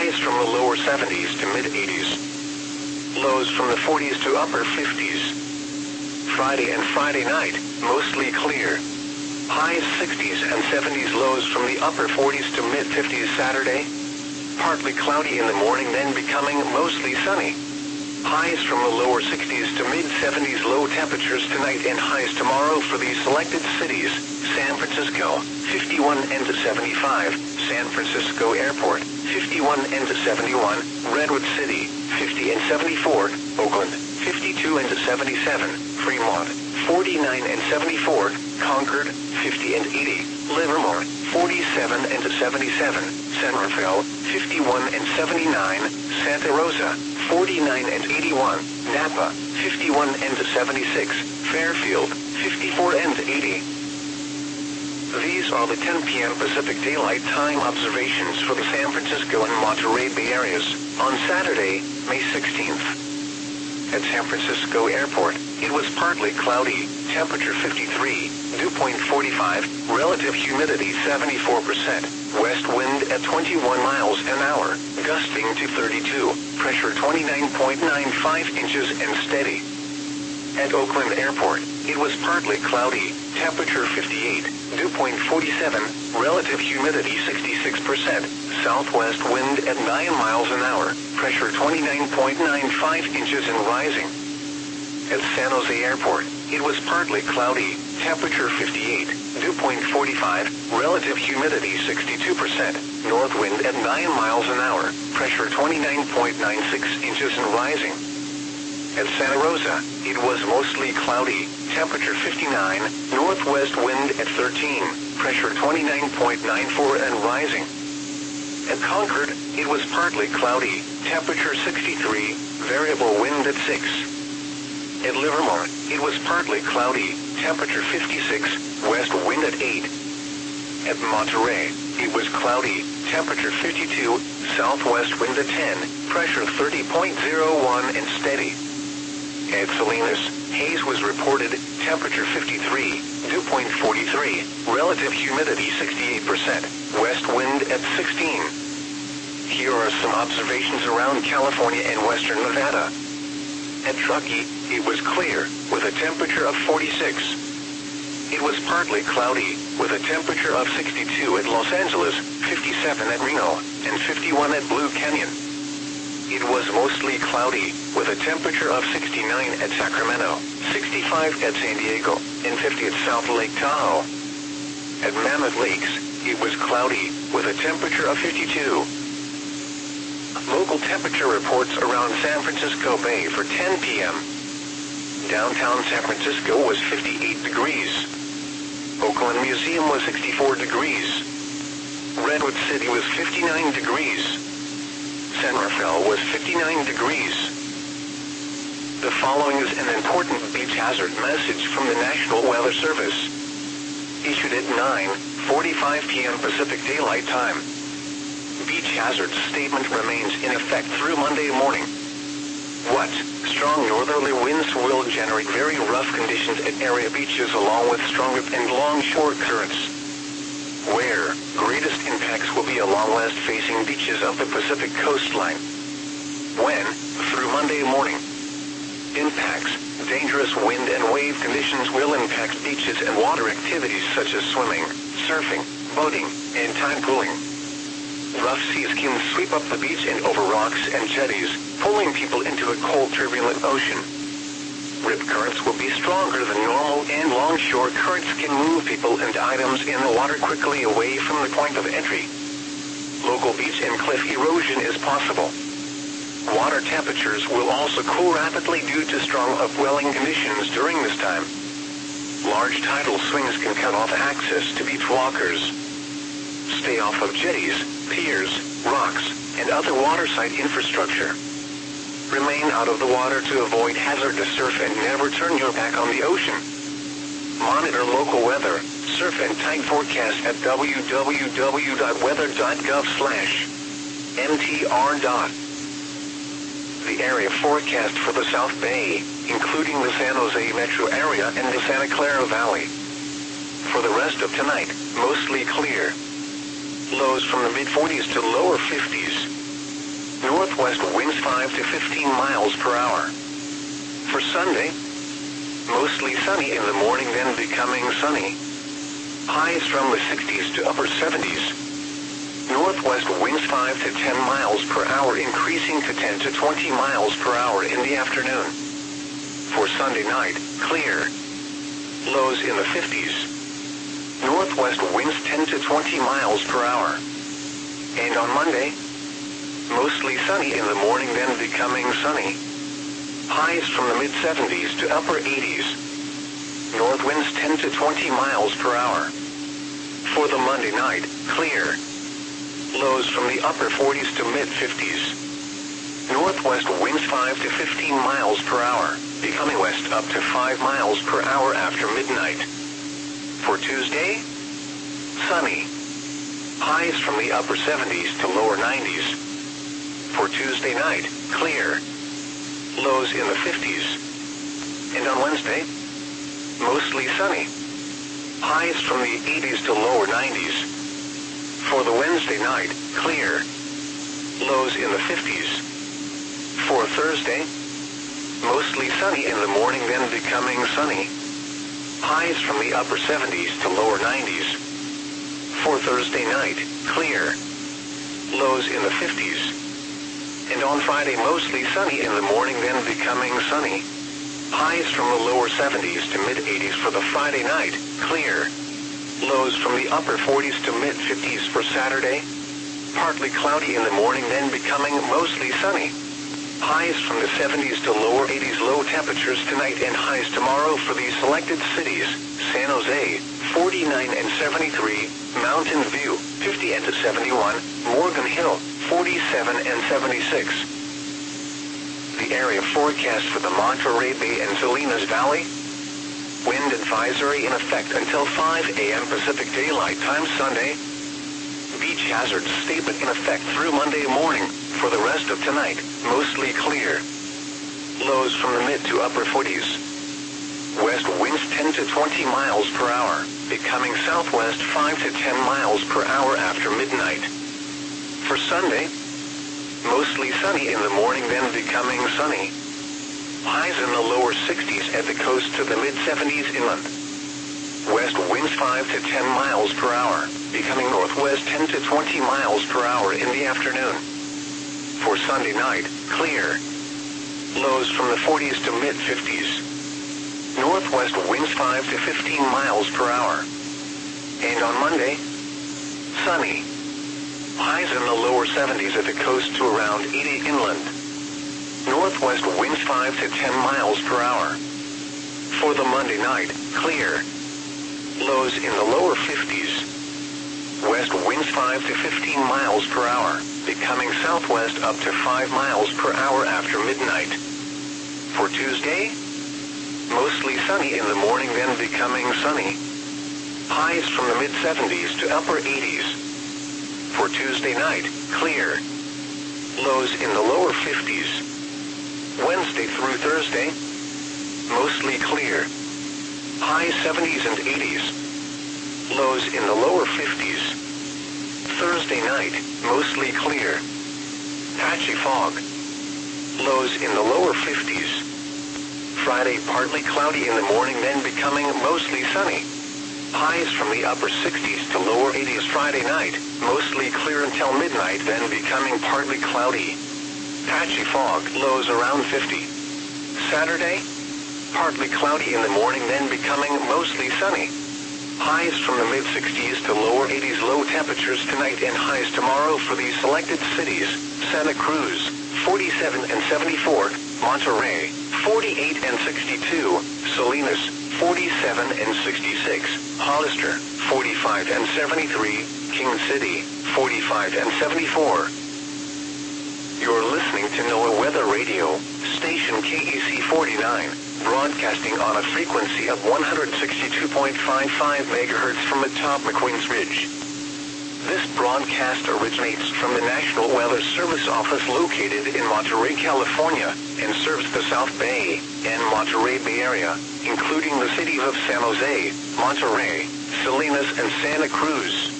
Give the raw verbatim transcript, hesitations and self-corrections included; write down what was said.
Highs from the lower seventies to mid eighties. Lows from the forties to upper fifties. Friday and Friday night, mostly clear. Highs sixties and seventies, lows from the upper forties to mid fifties Saturday. Partly cloudy in the morning, then becoming mostly sunny. Highs from the lower sixties to mid seventies, low temperatures tonight and highs tomorrow for the selected cities. San Francisco, fifty-one and seventy-five. San Francisco Airport, fifty-one and seventy-one. Redwood City, fifty and seventy-four. Oakland, fifty-two and seventy-seven. Fremont, forty-nine and seventy-four. Concord, fifty and eighty. Livermore, forty-seven and seventy-seven. San Rafael, fifty-one and seventy-nine. Santa Rosa, forty-nine and eighty-one. Napa, fifty-one and seventy-six. Fairfield, fifty-four and eighty. These are the ten p m Pacific Daylight Time observations for the San Francisco and Monterey Bay areas on Saturday, May sixteenth. At San Francisco Airport, it was partly cloudy, temperature fifty-three, dew point forty-five, relative humidity seventy-four percent, west wind at twenty-one miles an hour, gusting to thirty-two, pressure twenty-nine point nine five inches and steady. At Oakland Airport, it was partly cloudy, temperature fifty-eight, dew point forty-seven, relative humidity sixty-six percent, southwest wind at nine miles an hour, pressure twenty-nine point nine five inches and rising. At San Jose Airport, it was partly cloudy, temperature fifty-eight, dew point forty-five, relative humidity sixty-two percent, north wind at nine miles an hour, pressure twenty-nine point nine six inches and rising. At Santa Rosa, it was mostly cloudy, temperature fifty-nine, northwest wind at thirteen, pressure twenty-nine point nine four and rising. At Concord, it was partly cloudy, temperature sixty-three, variable wind at six. At Livermore, it was partly cloudy, temperature fifty-six, west wind at eight. At Monterey, it was cloudy, temperature fifty-two, southwest wind at ten, pressure thirty point zero one and steady. At Salinas, haze was reported, temperature fifty-three, dew point forty-three, relative humidity sixty-eight percent, west wind at sixteen. Here are some observations around California and western Nevada. At Truckee, it was clear, with a temperature of forty-six. It was partly cloudy, with a temperature of sixty-two at Los Angeles, fifty-seven at Reno, and fifty-one at Blue Canyon. It was mostly cloudy, with a temperature of sixty-nine at Sacramento, sixty-five at San Diego, and fifty at South Lake Tahoe. At Mammoth Lakes, it was cloudy, with a temperature of fifty-two. Local temperature reports around San Francisco Bay for ten p m Downtown San Francisco was fifty-eight degrees. Oakland Museum was sixty-four degrees. Redwood City was fifty-nine degrees. San Rafael was fifty-nine degrees. The following is an important beach hazard message from the National Weather Service. Issued at nine forty-five p m Pacific Daylight Time. Beach hazard statement remains in effect through Monday morning. What? Strong northerly winds will generate very rough conditions at area beaches along with stronger and long shore currents. Where? Greatest impacts will be along west-facing beaches of the Pacific coastline. When? Through Monday morning. Impacts. Dangerous wind and wave conditions will impact beaches and water activities such as swimming, surfing, boating, and tide pooling. Rough seas can sweep up the beach and over rocks and jetties, pulling people into a cold, turbulent ocean. Rip currents will be stronger than normal, and longshore currents can move people and items in the water quickly away from the point of entry. Local beach and cliff erosion is possible. Water temperatures will also cool rapidly due to strong upwelling conditions during this time. Large tidal swings can cut off access to beach walkers. Stay off of jetties, piers, rocks, and other waterside infrastructure. Remain out of the water to avoid hazardous surf and never turn your back on the ocean. Monitor local weather, surf and tide forecast at w w w dot weather dot gov slash m t r. The area forecast for the South Bay, including the San Jose metro area and the Santa Clara Valley. For the rest of tonight, mostly clear. Lows from the mid forties to lower fifties. Northwest winds five to fifteen miles per hour. For Sunday, mostly sunny in the morning, then becoming sunny. Highs from the sixties to upper seventies. Northwest winds five to ten miles per hour, increasing to ten to twenty miles per hour in the afternoon. For Sunday night, clear. Lows in the fifties. Northwest winds ten to twenty miles per hour. And on Monday, mostly sunny in the morning, then becoming sunny. Highs from the mid seventies to upper eighties. North winds ten to twenty miles per hour. For the Monday night, clear. Lows from the upper forties to mid fifties. Northwest winds five to fifteen miles per hour, becoming west up to five miles per hour after midnight. For Tuesday, sunny. Highs from the upper seventies to lower nineties. For Tuesday night, clear. Lows in the fifties. And on Wednesday, mostly sunny. Highs from the eighties to lower nineties. For the Wednesday night, clear. Lows in the fifties. For Thursday, mostly sunny in the morning, then becoming sunny. Highs from the upper seventies to lower nineties. For Thursday night, clear. Lows in the fifties. And on Friday, mostly sunny in the morning, then becoming sunny. Highs from the lower seventies to mid eighties for the Friday night, clear. Lows from the upper forties to mid fifties for Saturday. Partly cloudy in the morning, then becoming mostly sunny. Highs from the seventies to lower eighties, low temperatures tonight and highs tomorrow for these selected cities: San Jose, forty-nine and seventy-three, Mountain View, fifty and seventy-one, Morgan Hill, forty-seven and seventy-six. The area forecast for the Monterey Bay and Salinas Valley. Wind advisory in effect until five a m Pacific Daylight Time Sunday. Beach hazard statement in effect through Monday morning. For the rest of tonight, mostly clear. Lows from the mid to upper forties. West winds ten to twenty miles per hour, becoming southwest five to ten miles per hour after midnight. For Sunday, mostly sunny in the morning, then becoming sunny. Highs in the lower sixties at the coast to the mid seventies inland. West winds five to ten miles per hour, becoming northwest ten to twenty miles per hour in the afternoon. For Sunday night, clear. Lows from the forties to mid fifties. Northwest winds five to fifteen miles per hour. And on Monday, sunny. Highs in the lower seventies at the coast to around eighty inland. Northwest winds five to ten miles per hour. For the Monday night, clear. Lows in the lower fifties. West winds five to fifteen miles per hour, becoming southwest up to five miles per hour after midnight. For Tuesday, mostly sunny in the morning, then becoming sunny. Highs from the mid seventies to upper eighties. For Tuesday night, clear. Lows in the lower fifties. Wednesday through Thursday, mostly clear. High seventies and eighties. Lows in the lower fifties. Thursday night, mostly clear. Patchy fog. Lows in the lower fifties. Friday, partly cloudy in the morning, then becoming mostly sunny. Highs from the upper sixties to lower eighties Friday night, mostly clear until midnight, then becoming partly cloudy. Patchy fog, lows around fifty. Saturday, partly cloudy in the morning, then becoming mostly sunny. Highs from the mid sixties to lower eighties, low temperatures tonight and highs tomorrow for these selected cities: Santa Cruz, forty-seven and seventy-four, Monterey, forty-eight and sixty-two, Salinas, forty-seven and sixty-six, Hollister, forty-five and seventy-three, King City, forty-five and seventy-four. You're listening to NOAA Weather Radio, station K E C forty-nine, broadcasting on a frequency of one hundred sixty-two point five five megahertz from atop McQueen's Ridge. This broadcast originates from the National Weather Service office located in Monterey, California, and serves the South Bay and Monterey Bay Area, including the cities of San Jose, Monterey, Salinas, and Santa Cruz.